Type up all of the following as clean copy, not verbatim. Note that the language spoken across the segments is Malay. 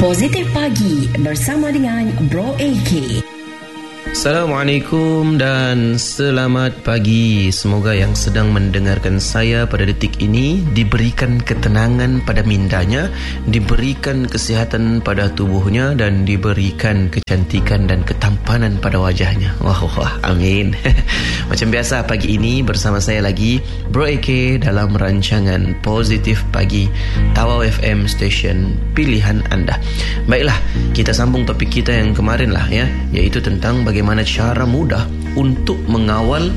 Positif Pagi bersama dengan Bro AK. Assalamualaikum dan selamat pagi. Semoga yang sedang mendengarkan saya pada detik ini diberikan ketenangan pada mindanya, diberikan kesihatan pada tubuhnya, dan diberikan kecantikan dan ketampanan pada wajahnya. Wah, amin. Macam biasa pagi ini bersama saya lagi Bro AK dalam rancangan Positif Pagi Tawau FM Station pilihan anda. Baiklah, kita sambung topik kita yang kemarin lah ya, iaitu tentang bagaimana cara mudah untuk mengawal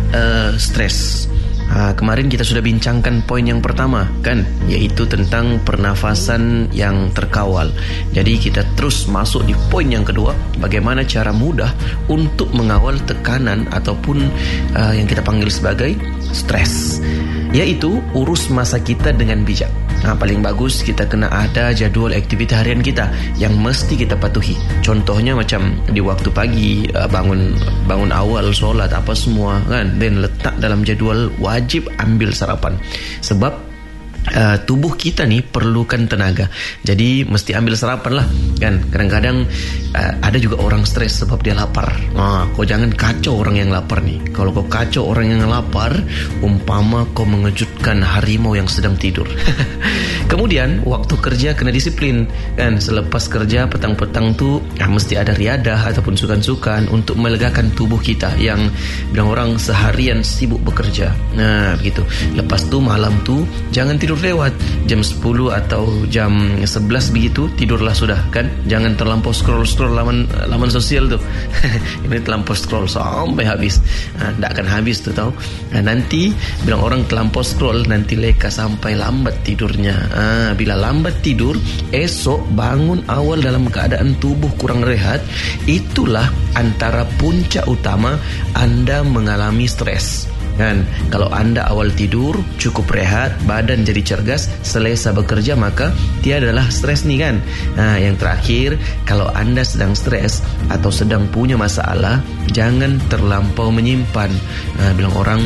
stres. Kemarin kita sudah bincangkan poin yang pertama kan, iaitu tentang pernafasan yang terkawal. Jadi kita terus masuk di poin yang kedua, bagaimana cara mudah untuk mengawal tekanan ataupun yang kita panggil sebagai stres, iaitu urus masa kita dengan bijak. Paling bagus kita kena ada jadual aktiviti harian kita yang mesti kita patuhi. Contohnya macam di waktu pagi, bangun awal, solat apa semua kan, dan letak dalam jadual wajib ambil sarapan. Sebab tubuh kita ni perlukan tenaga. Jadi mesti ambil sarapan lah kan. Kadang-kadang ada juga orang stres sebab dia lapar. Kau jangan kacau orang yang lapar ni. Kalau kau kacau orang yang lapar, umpama kau mengejutkan harimau yang sedang tidur. Kemudian waktu kerja kena disiplin kan. Selepas kerja petang-petang tu mesti ada riadah ataupun sukan-sukan untuk melegakan tubuh kita yang bilang orang seharian sibuk bekerja. Begitu. Lepas tu malam tu jangan tidur lewat jam 10 atau jam 11 begitu, tidurlah sudah kan. Jangan terlampau scroll laman sosial tu. Ini terlampau scroll sampai habis. Tak akan habis tu tahu. Nanti bilang orang terlampau scroll, nanti leka sampai lambat tidurnya. Bila lambat tidur, esok bangun awal dalam keadaan tubuh kurang rehat, itulah antara puncak utama anda mengalami stres. Kan, kalau anda awal tidur, cukup rehat, badan jadi cergas, selesa bekerja, maka tiadalah stres ni kan. Yang terakhir, kalau anda sedang stres atau sedang punya masalah, jangan terlampau menyimpan. Bilang orang,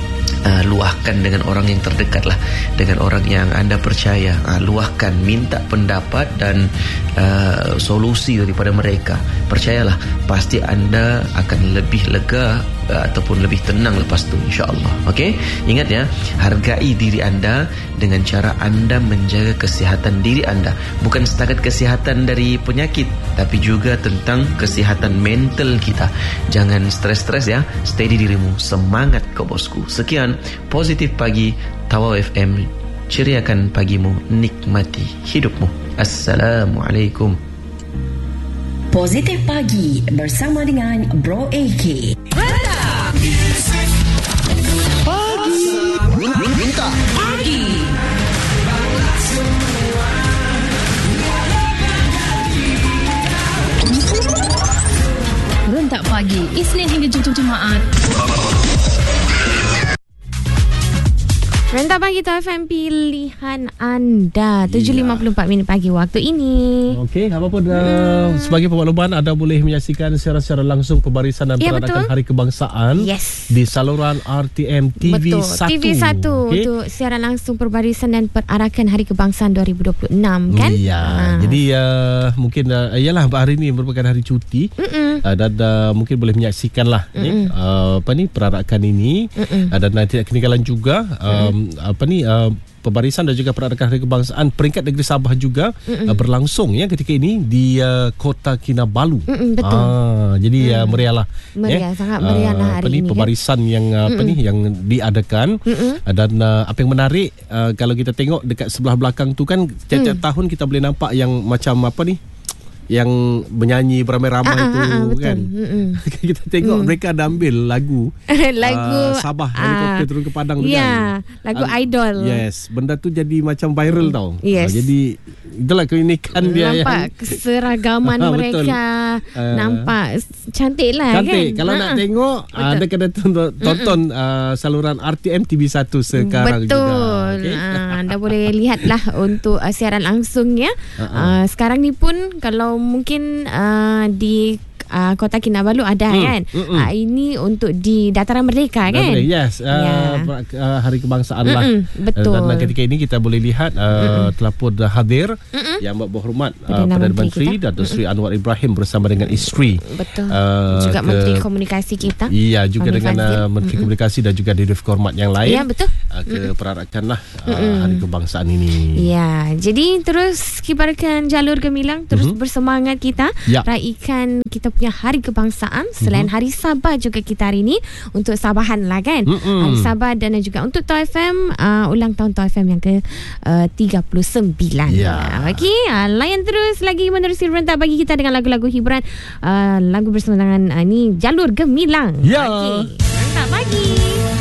luahkan dengan orang yang terdekat lah, dengan orang yang anda percaya. Luahkan, minta pendapat dan solusi daripada mereka. Percayalah, pasti anda akan lebih lega ataupun lebih tenang lepas tu, insyaAllah. Okey, ingat ya, hargai diri anda dengan cara anda menjaga kesihatan diri anda. Bukan setakat kesihatan dari penyakit, tapi juga tentang kesihatan mental kita. Jangan stres-stres ya. Steady dirimu, semangat kau bosku. Sekian Positif Pagi Tawau FM, ceriakan pagimu, nikmati hidupmu. Assalamualaikum. Positif Pagi bersama dengan Bro AK. Minta pagi. Rentak pagi, Isnin hingga Jumaat. Rentak pagi TFM pilihan anda. 7.54 minit pagi waktu ini. Okey, apa pun sebagai pemakluman, anda boleh menyaksikan secara langsung pembarisan dan peradakan Hari Kebangsaan di saluran RTM TV1. TV1 untuk siaran langsung perbarisan dan perarakan Hari Kebangsaan 2026 kan? Ya. Jadi mungkin ialah hari ini merupakan hari cuti. Dan mungkin boleh menyaksikan lah perarakan ini. Dan nanti tidak ketinggalan juga pembarisan dan juga perarakan Hari Kebangsaan peringkat negeri Sabah juga berlangsung ya ketika ini di Kota Kinabalu. Betul. Jadi meriah lah. Sangat meriah lah hari ini. Pembarisan yang yang diadakan. Dan apa yang menarik, kalau kita tengok dekat sebelah belakang tu kan, tiap-tiap tahun kita boleh nampak yang macam yang menyanyi beramai-ramai tu kan. Kita tengok mereka ada ambil lagu Sabah helikopter turun ke Padang tu kan. Lagu Idol. Yes, benda tu jadi macam viral tau. Jadi itulah keunikan dia. Nampak keseragaman mereka. Nampak cantik lah. Cantik. Kan? Kalau nak tengok, anda kena tonton saluran RTM TV1 sekarang juga. Betul. Anda boleh lihatlah untuk siaran langsung ya. Sekarang ni pun kalau mungkin di Kota Kinabalu ada kan. Ini untuk di Dataran Merdeka kan. Yes. Hari Kebangsaan lah. Betul. Dan ketika ini kita boleh lihat telah pun hadir Yang Berhormat Perdana Menteri Datuk Seri Anwar Ibrahim bersama dengan isteri. Betul. Juga Menteri Komunikasi kita. Iya, juga dengan Menteri Komunikasi dan juga Direktur Hormat yang lain. Ya, betul. Ke perarakan Hari Kebangsaan ini. Ya, jadi terus kibarkan jalur gemilang, terus bersemangat kita raikan kita punya Hari Kebangsaan. Selain Hari Sabah juga kita hari ini untuk Sabahan lah kan. Hari Sabah dan juga untuk TOI FM ulang tahun TOI FM yang ke 39. Okey, layan terus lagi menerusi rentak bagi kita dengan lagu-lagu hiburan, lagu bersama dengan ni Jalur Gemilang. Ya. Okey, rentak pagi.